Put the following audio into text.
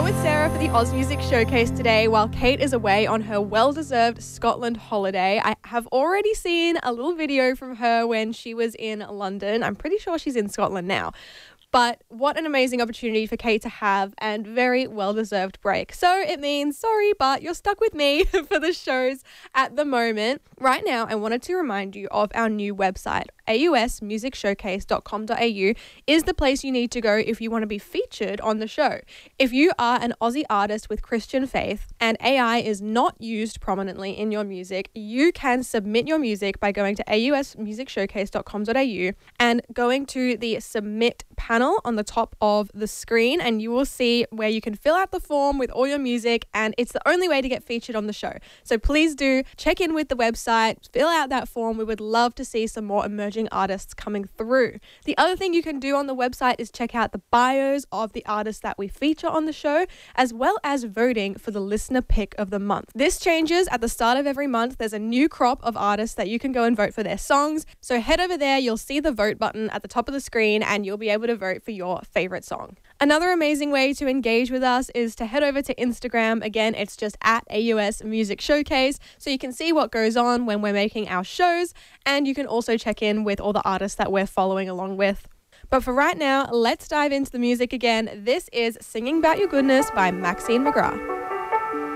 with Sarah for the Oz Music Showcase today while Kate is away on her well-deserved Scotland holiday. I have already seen a little video from her when she was in London. I'm pretty sure she's in Scotland now. But what an amazing opportunity for Kate to have, and very well-deserved break. So it means, sorry, but you're stuck with me for the shows at the moment. Right now, I wanted to remind you of our new website. ausmusicshowcase.com.au is the place you need to go if you want to be featured on the show. If you are an Aussie artist with Christian faith and AI is not used prominently in your music, you can submit your music by going to ausmusicshowcase.com.au and going to the submit panel on the top of the screen, and you will see where you can fill out the form with all your music, and it's the only way to get featured on the show. So please do check in with the website, fill out that form. We would love to see some more emerging artists coming through. The other thing you can do on the website is check out the bios of the artists that we feature on the show, as well as voting for the listener pick of the month. This changes at the start of every month. There's a new crop of artists that you can go and vote for their songs. So head over there, you'll see the vote button at the top of the screen, and you'll be able to vote for your favorite song. Another amazing way to engage with us is to head over to Instagram. Again, it's just at AUS Music Showcase, so you can see what goes on when we're making our shows, and you can also check in with all the artists that we're following along with. But for right now, let's dive into the music again. This is Singing About Your Goodness by Maxine McGrath.